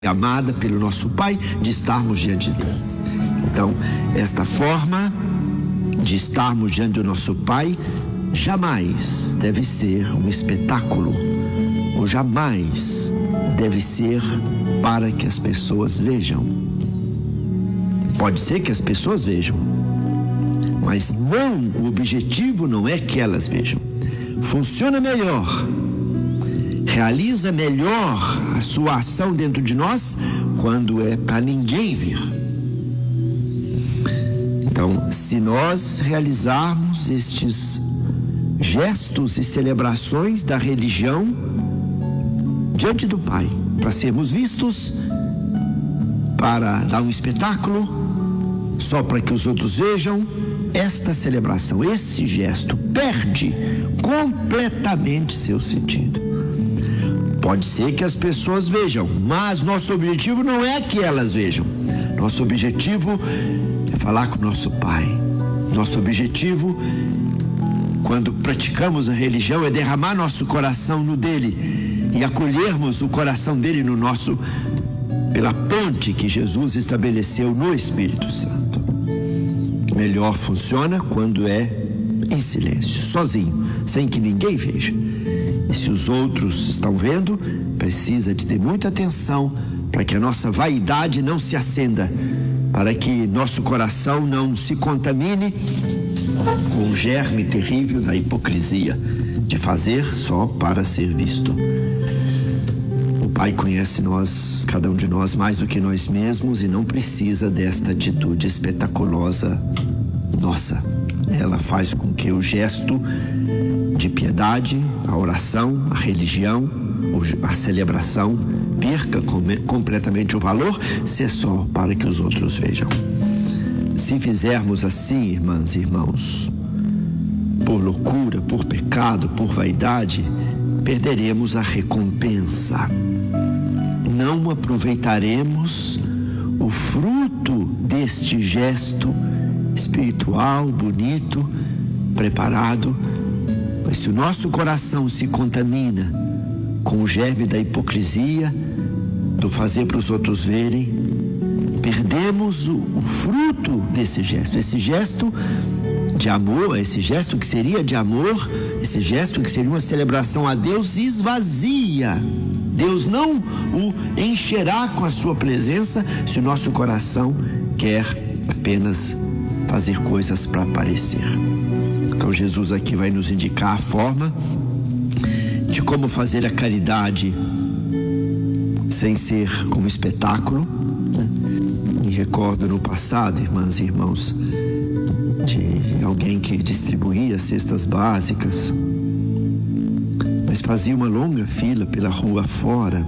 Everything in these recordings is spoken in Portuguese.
amada pelo nosso Pai, de estarmos diante dele. Então, esta forma de estarmos diante do nosso Pai jamais deve ser um espetáculo, ou jamais deve ser para que as pessoas vejam. Pode ser que as pessoas vejam, mas o objetivo não é que elas vejam. Funciona melhor, realiza melhor a sua ação dentro de nós quando é para ninguém ver. Então, se nós realizarmos estes gestos e celebrações da religião diante do Pai, para sermos vistos, para dar um espetáculo, só para que os outros vejam, esta celebração, esse gesto perde completamente seu sentido. Pode ser que as pessoas vejam, mas nosso objetivo não é que elas vejam. Nosso objetivo é falar com o nosso Pai. Nosso objetivo, quando praticamos a religião, é derramar nosso coração no dele e acolhermos o coração dele no nosso, pela ponte que Jesus estabeleceu no Espírito Santo. Melhor funciona quando é em silêncio, sozinho, sem que ninguém veja. E se os outros estão vendo, precisa de ter muita atenção para que a nossa vaidade não se acenda, para que nosso coração não se contamine com o germe terrível da hipocrisia, de fazer só para ser visto. O Pai conhece nós, cada um de nós, mais do que nós mesmos, e não precisa desta atitude espetaculosa nossa. Ela faz com que o gesto de piedade, a oração, a religião, a celebração perca completamente o valor, se é só para que os outros vejam. Se fizermos assim, irmãs e irmãos, por loucura, por pecado, por vaidade, perderemos a recompensa. Não aproveitaremos o fruto deste gesto espiritual, bonito, preparado. Mas se o nosso coração se contamina com o germe da hipocrisia, do fazer para os outros verem, perdemos o fruto desse gesto. Esse gesto de amor, esse gesto que seria de amor, esse gesto que seria uma celebração a Deus, esvazia. Deus não o encherá com a sua presença se o nosso coração quer apenas fazer coisas para aparecer. Então Jesus aqui vai nos indicar a forma de como fazer a caridade sem ser como espetáculo, né? Me recordo no passado, irmãs e irmãos, de alguém que distribuía cestas básicas, mas fazia uma longa fila pela rua fora,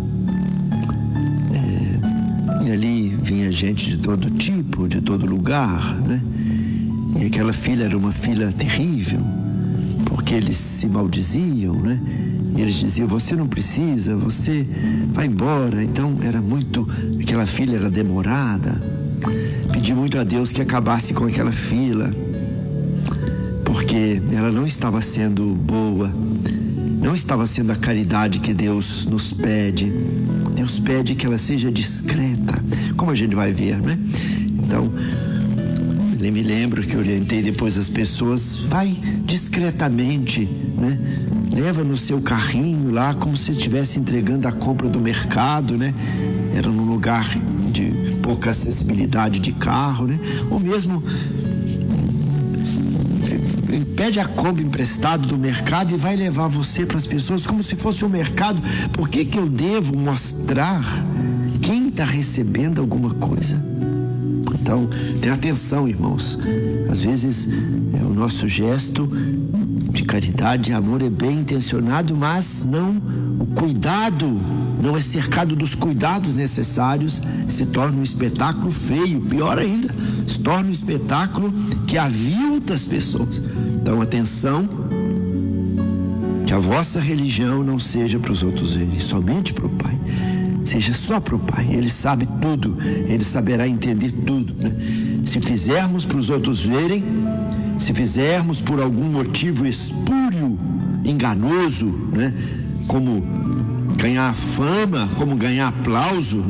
e ali vinha gente de todo tipo, de todo lugar, né? E aquela fila era uma fila terrível, porque eles se maldiziam, né? E eles diziam: você não precisa, você vai embora. Então aquela fila era demorada. Pedi muito a Deus que acabasse com aquela fila, porque ela não estava sendo boa, não estava sendo a caridade que Deus nos pede. Deus pede que ela seja discreta, como a gente vai ver, né? Então, eu me lembro que orientei depois as pessoas: vai discretamente, né? Leva no seu carrinho lá, como se estivesse entregando a compra do mercado, né? Era num lugar de pouca acessibilidade de carro, né? Ou mesmo pede a Kombi emprestado do mercado e vai levar você para as pessoas como se fosse um mercado. Por que eu devo mostrar quem está recebendo alguma coisa? Então, tenha atenção, irmãos. Às vezes, o nosso gesto de caridade e amor é bem intencionado, mas o cuidado não é cercado dos cuidados necessários, se torna um espetáculo feio. Pior ainda, se torna um espetáculo que avilta as pessoas. Então, atenção, que a vossa religião não seja para os outros verem, somente para o Pai. Seja só para o Pai. Ele sabe tudo, Ele saberá entender tudo, né? Se fizermos para os outros verem, se fizermos por algum motivo espúrio, enganoso, né? Como ganhar fama, como ganhar aplauso.